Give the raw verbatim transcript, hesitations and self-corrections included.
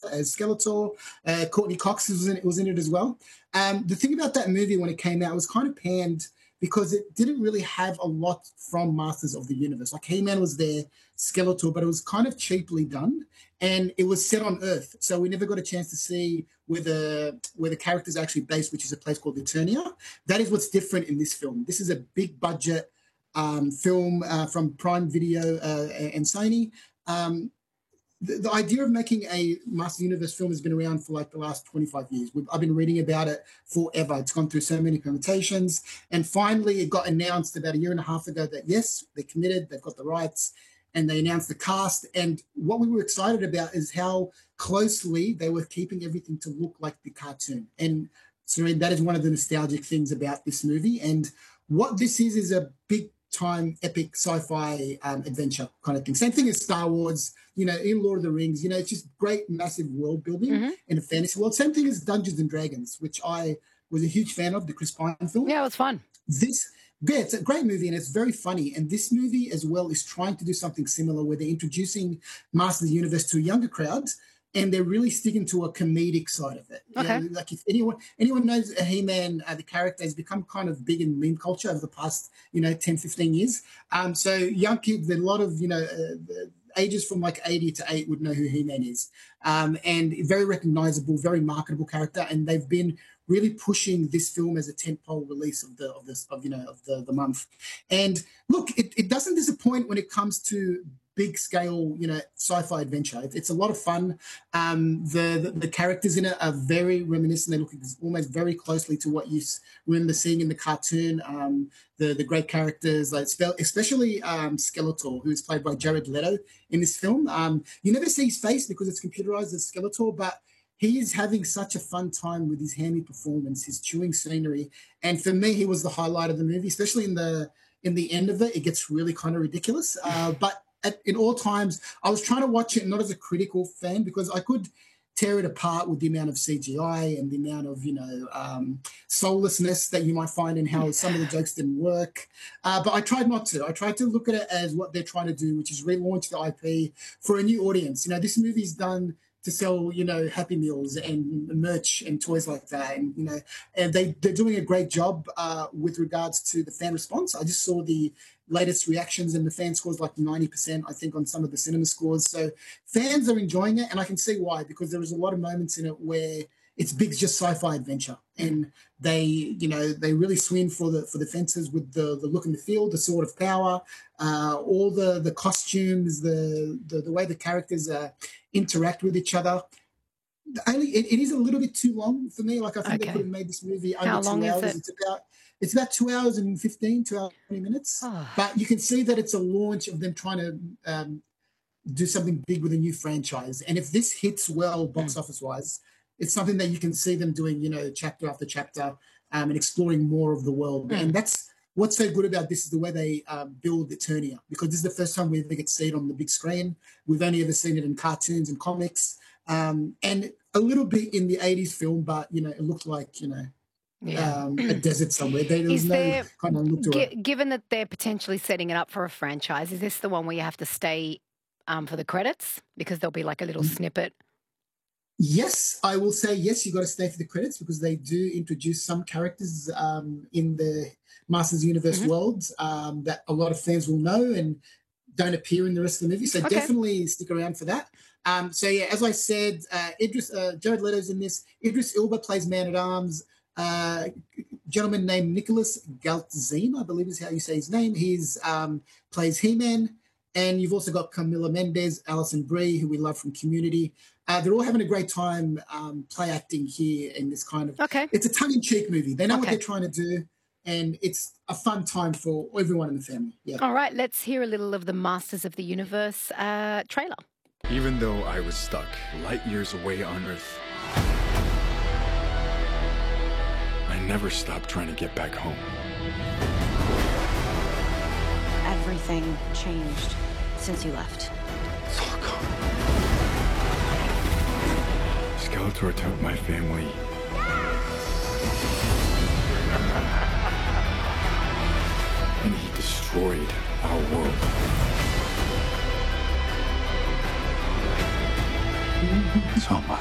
as Skeletor. Uh, Courtney Cox was in, was in it as well. Um, the thing about that movie when it came out, it was kind of panned because it didn't really have a lot from Masters of the Universe. Like He-Man was there, Skeletor, but it was kind of cheaply done, and it was set on Earth, so we never got a chance to see where the where the character's actually based, which is a place called Eternia. That is what's different in this film. This is a big budget um, film uh, from Prime Video uh, and Sony. Um, The, the idea of making a Master Universe film has been around for like the last twenty-five years. We've, I've been reading about it forever. It's gone through so many permutations. And finally, it got announced about a year and a half ago that, yes, they're committed, they've got the rights, and they announced the cast. And what we were excited about is how closely they were keeping everything to look like the cartoon. And so that is one of the nostalgic things about this movie. And what this is is a big time epic sci-fi um, adventure kind of thing. Same thing as Star Wars, you know, in Lord of the Rings, you know, it's just great, massive world building mm-hmm. in a fantasy world. Same thing as Dungeons and Dragons, which I was a huge fan of, the Chris Pine film. Yeah, it was fun. This, yeah, it's a great movie and it's very funny. And this movie as well is trying to do something similar where they're introducing Master of the Universe to a younger crowd, and they're really sticking to a comedic side of it. You okay. know, like if anyone anyone knows He-Man, uh, the character has become kind of big in meme culture over the past, you know, ten, fifteen years. Um, so young kids, a lot of, you know, uh, ages from like eighty to eight would know who He-Man is. Um, and very recognizable, very marketable character. And they've been really pushing this film as a tentpole release of the, of this, of, you know, of the, the month. And look, it, it doesn't disappoint when it comes to big scale, you know, sci-fi adventure. It's a lot of fun. Um, the, the the characters in it are very reminiscent. They look almost very closely to what you remember seeing in the cartoon. Um, the the great characters, like especially um, Skeletor, who's played by Jared Leto in this film. Um, you never see his face because it's computerized as Skeletor, but he is having such a fun time with his hammy performance, his chewing scenery, and for me, he was the highlight of the movie. Especially in the in the end of it, it gets really kind of ridiculous, uh, but. At, in all times, I was trying to watch it not as a critical fan because I could tear it apart with the amount of C G I and the amount of, you know, um, soullessness that you might find in how some of the jokes didn't work. Uh, but I tried not to. I tried to look at it as what they're trying to do, which is relaunch the I P for a new audience. You know, this movie's done to sell, you know, Happy Meals and merch and toys like that. And, you know, and they, they're doing a great job uh, with regards to the fan response. I just saw the latest reactions and the fan scores like ninety percent, I think, on some of the cinema scores. So fans are enjoying it, and I can see why, because there was a lot of moments in it where it's big, just sci-fi adventure, and they, you know, they really swing for the for the fences with the the look and the feel, the sword of power, uh, all the the costumes, the the, the way the characters uh, interact with each other. Only it, it is a little bit too long for me. Like I think okay. they could have made this movie under How two long hours. Is it? It's about it's about two hours and fifteen, two hours and twenty minutes. Oh. But you can see that it's a launch of them trying to um, do something big with a new franchise. And if this hits well, box mm. office wise, it's something that you can see them doing, you know, chapter after chapter, um, and exploring more of the world. Mm. And that's what's so good about this is the way they um, build Eternia, because this is the first time we ever get to see it on the big screen. We've only ever seen it in cartoons and comics, um, and a little bit in the eighties film, but, you know, it looked like, you know, yeah. um, a desert somewhere. There, there was no there, kind of look to g- it. Given that they're potentially setting it up for a franchise, is this the one where you have to stay um, for the credits? Because there'll be like a little mm-hmm. snippet. Yes, I will say yes, you got to stay for the credits because they do introduce some characters um, in the Masters Universe mm-hmm. world um, that a lot of fans will know and don't appear in the rest of the movie. So okay. definitely stick around for that. Um, so, yeah, as I said, uh, Idris, uh, Jared Leto's in this. Idris Elba plays Man-at-Arms. Uh, a gentleman named Nicholas Galtzine, I believe is how you say his name. He's um, plays He-Man. And you've also got Camila Mendes, Alison Brie, who we love from Community. Uh, they're all having a great time um, play acting here in this kind of... Okay. It's a tongue-in-cheek movie. They know okay. what they're trying to do, and it's a fun time for everyone in the family. Yeah. All right, let's hear a little of the Masters of the Universe uh, trailer. Even though I was stuck light years away on Earth, I never stopped trying to get back home. Everything changed since you left. It's all gone. Skeletor took my family. And he destroyed our world. It's almost